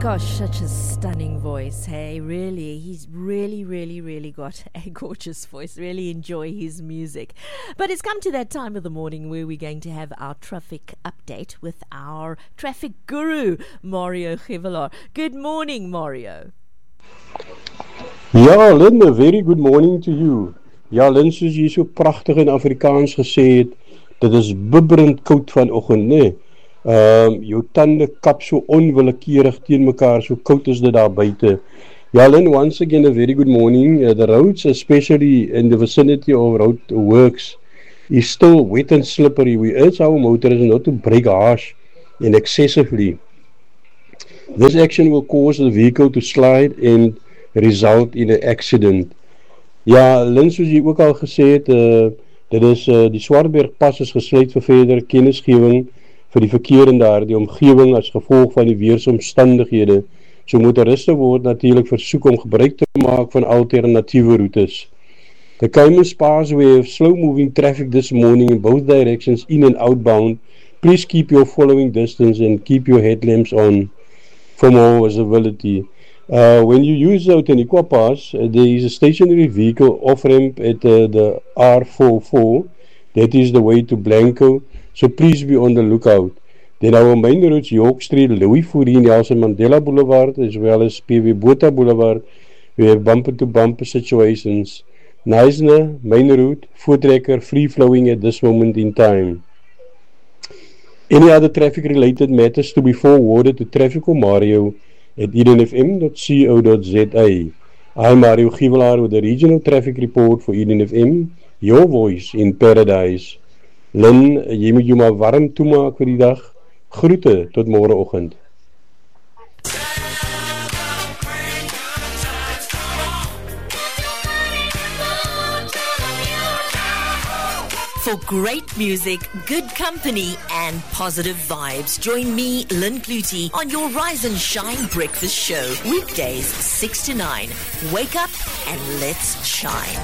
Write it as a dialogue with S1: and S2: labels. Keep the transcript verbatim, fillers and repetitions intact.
S1: Gosh, such a stunning voice, hey, really. He's really, really, really got a gorgeous voice. Really enjoy his music. But it's come to that time of the morning where we're going to have our traffic update with our traffic guru, Mario Givelar. Good morning, Mario.
S2: Ja, Lynn, a very good morning to you. Ja, Lynn, soos jy so pragtig in Afrikaans gesê het, dit is bibberend koud vanoggend, nee. Um, jou tande kap so onwillekeurig teen mekaar, so koud is dit daar buite. Ja, Lynn, once again, a very good morning. Uh, the roads, especially in the vicinity of road works, is still wet and slippery. We urge our motorists not to brake harsh and excessively. This action will cause the vehicle to slide and result in an accident. Ja, Lynn, soos jy ook al gesê het, uh, dit is, uh, die Swartbergpas is gesluit vir verder kennisgewing vir die verkeer in daardie omgewing as gevolg van die weersomstandighede. So motoriste word natuurlik versoek om gebruik te maak van alternatiewe routes. The Cayman Spas we have slow-moving traffic this morning in both directions, in and outbound. Please keep your following distance and keep your headlamps on for more visibility. Uh, when you use the Outeniqua Pass, uh, there is a stationary vehicle off-ramp at uh, the R forty-four. That is the way to Blanco. So please be on the lookout. Then our main roads, York Street, Louis Fourie, Nelson Mandela Boulevard, as well as P W Botha Boulevard, we have bumper-to-bumper situations. Neisner, main route, Voortrekker, free-flowing at this moment in time. Any other traffic-related matters to be forwarded to Traffico Mario at eden f m dot co dot z a. I'm Mario Givelar with the regional traffic report for Eden F M, your voice in paradise. Lynn, jy moet jou maar warm toemaak vir die dag. Groete tot môreoggend.
S3: For great music, good company, and positive vibes, join me, Lynn Clutie, on your Rise and Shine Breakfast Show. Weekdays, six to nine. Wake up and let's shine.